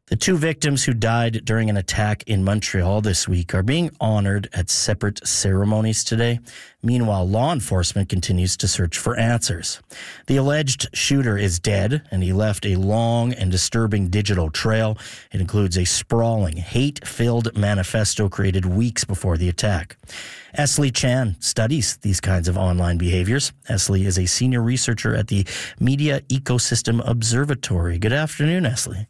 The two victims who died during an attack in Montreal this week are being honored at separate ceremonies today. Meanwhile, law enforcement continues to search for answers. The alleged shooter is dead, and he left a long and disturbing digital trail. It includes a sprawling, hate-filled manifesto created weeks before the attack. Esley Chan studies these kinds of online behaviors. Esley is a senior researcher at the Media Ecosystem Observatory. Good afternoon, Esley.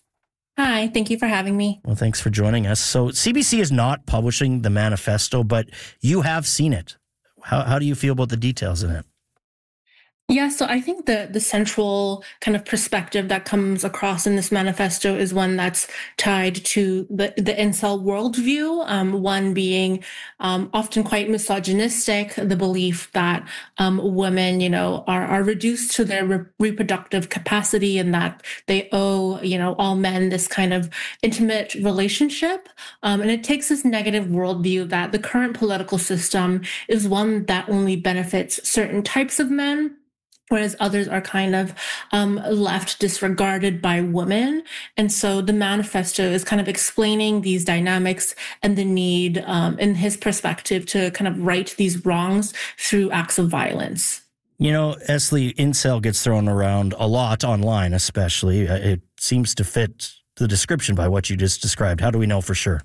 Hi, thank you for having me. Well, thanks for joining us. So CBC is not publishing the manifesto, but you have seen it. How do you feel about the details in it? Yeah, so I think the central kind of perspective that comes across in this manifesto is one that's tied to the incel worldview, one being often quite misogynistic, the belief that women, are reduced to their reproductive capacity and that they owe, all men this kind of intimate relationship. And it takes this negative worldview that the current political system is one that only benefits certain types of men, whereas others are kind of left disregarded by women. And so the manifesto is kind of explaining these dynamics and the need, in his perspective, to kind of right these wrongs through acts of violence. Esley, incel gets thrown around a lot online, especially. It seems to fit the description by what you just described. How do we know for sure?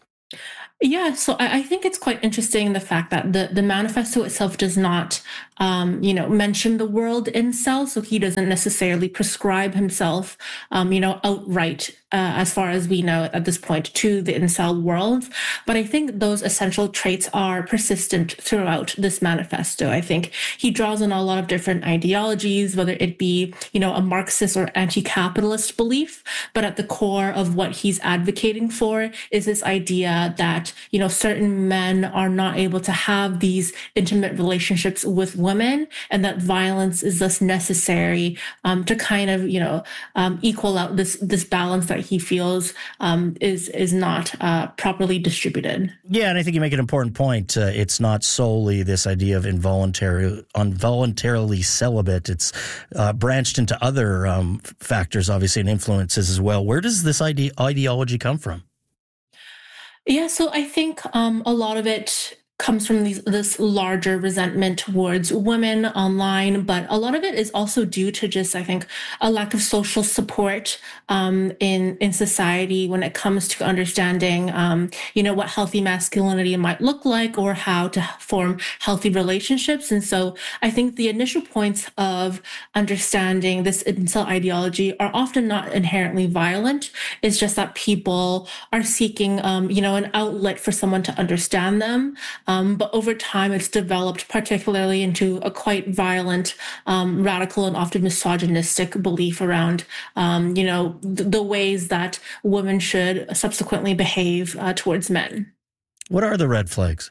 Yeah, so I think it's quite interesting the fact that the manifesto itself does not, mention the word incel. So he doesn't necessarily prescribe himself, outright, as far as we know at this point, to the incel world. But I think those essential traits are persistent throughout this manifesto. I think he draws on a lot of different ideologies, whether it be, a Marxist or anti-capitalist belief. But at the core of what he's advocating for is this idea that certain men are not able to have these intimate relationships with women, and that violence is thus necessary to kind of, equal out this balance that he feels is not properly distributed. Yeah, and I think you make an important point. It's not solely this idea of involuntarily celibate. It's branched into other factors, obviously, and influences as well. Where does this ideology come from? Yeah, so I think a lot of it comes from this larger resentment towards women online, but a lot of it is also due to just, I think, a lack of social support in society when it comes to understanding, what healthy masculinity might look like or how to form healthy relationships. And so I think the initial points of understanding this incel ideology are often not inherently violent. It's just that people are seeking, an outlet for someone to understand them. But over time, it's developed particularly into a quite violent, radical, and often misogynistic belief around, the ways that women should subsequently behave towards men. What are the red flags?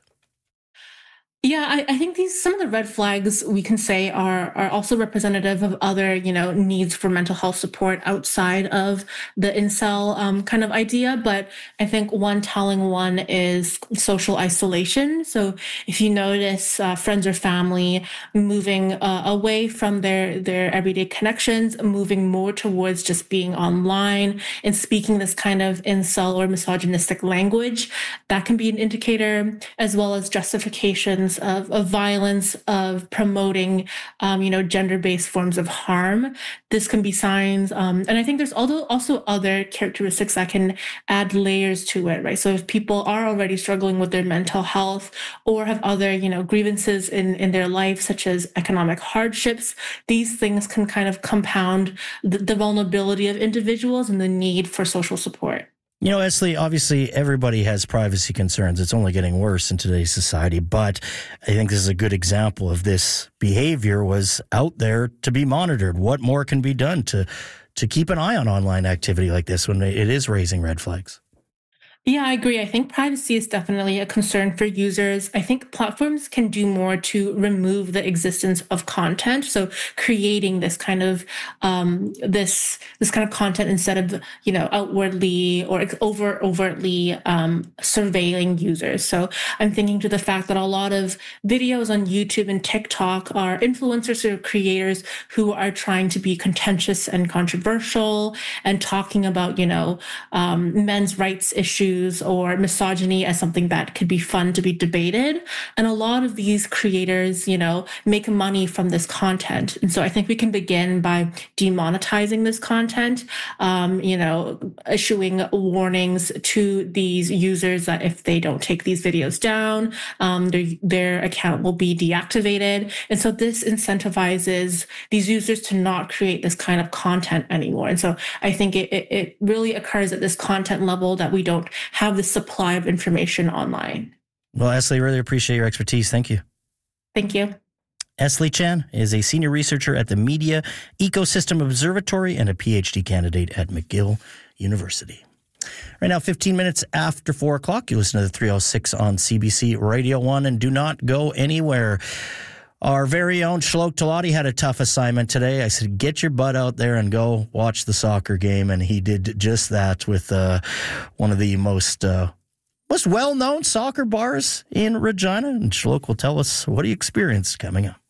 Yeah, I think some of the red flags we can say are also representative of other, needs for mental health support outside of the incel kind of idea. But I think one telling one is social isolation. So if you notice friends or family moving away from their everyday connections, moving more towards just being online and speaking this kind of incel or misogynistic language, that can be an indicator, as well as justifications of violence, of promoting, gender-based forms of harm. This can be signs. And I think there's also other characteristics that can add layers to it, right? So if people are already struggling with their mental health or have other, grievances in their life, such as economic hardships, these things can kind of compound the vulnerability of individuals and the need for social support. Esley, obviously everybody has privacy concerns. It's only getting worse in today's society, but I think this is a good example of this behavior was out there to be monitored. What more can be done to keep an eye on online activity like this when it is raising red flags? Yeah, I agree. I think privacy is definitely a concern for users. I think platforms can do more to remove the existence of content. So creating this kind of content instead of outwardly or overtly surveilling users. So I'm thinking to the fact that a lot of videos on YouTube and TikTok are influencers or creators who are trying to be contentious and controversial and talking about men's rights issues or misogyny as something that could be fun to be debated. And a lot of these creators, make money from this content. And so I think we can begin by demonetizing this content, issuing warnings to these users that if they don't take these videos down, their account will be deactivated. And so this incentivizes these users to not create this kind of content anymore. And so I think it really occurs at this content level that we don't have the supply of information online. Well, Esley, really appreciate your expertise. Thank you. Thank you. Esley Chan is a senior researcher at the Media Ecosystem Observatory and a PhD candidate at McGill University. Right now, 15 minutes after 4 o'clock, you listen to the 306 on CBC Radio 1, and do not go anywhere. Our very own Shlok Talati had a tough assignment today. I said, get your butt out there and go watch the soccer game. And he did just that with one of the most well-known soccer bars in Regina. And Shlok will tell us what he experienced coming up.